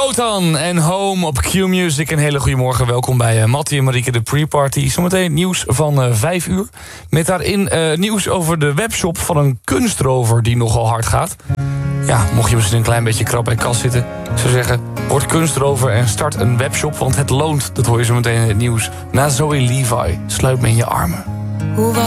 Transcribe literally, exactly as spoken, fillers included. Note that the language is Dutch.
Wotan en Home op Q-Music. Een hele goede morgen. Welkom bij uh, Mattie en Marieke, de pre-party. Zometeen nieuws van uh, vijf uur. Met daarin uh, nieuws over de webshop van een kunstrover die nogal hard gaat. Ja, mocht je misschien een klein beetje krap bij kas zitten, ik zou zeggen, word kunstrover en start een webshop, want het loont. Dat hoor je zo meteen in het nieuws. Na Zoe Levi, sluit me in je armen.